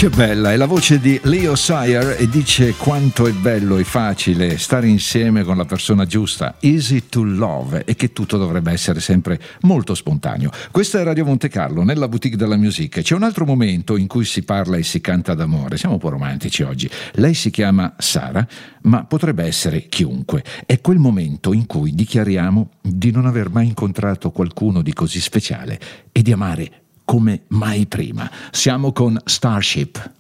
Che bella, è la voce di Leo Sayer e dice quanto è bello e facile stare insieme con la persona giusta, easy to love, e che tutto dovrebbe essere sempre molto spontaneo. Questa è Radio Monte Carlo, nella boutique della musica. C'è un altro momento in cui si parla e si canta d'amore, siamo un po' romantici oggi. Lei si chiama Sara, ma potrebbe essere chiunque. È quel momento in cui dichiariamo di non aver mai incontrato qualcuno di così speciale e di amare come mai prima. Siamo con Starship.